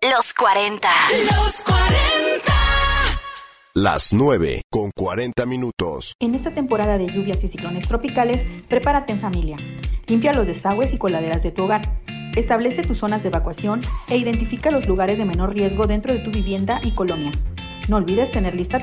Los 40. Los 40. Las 9:40. En esta temporada de lluvias y ciclones tropicales, prepárate en familia. Limpia los desagües y coladeras de tu hogar. Establece tus zonas de evacuación e identifica los lugares de menor riesgo dentro de tu vivienda y colonia. No olvides tener lista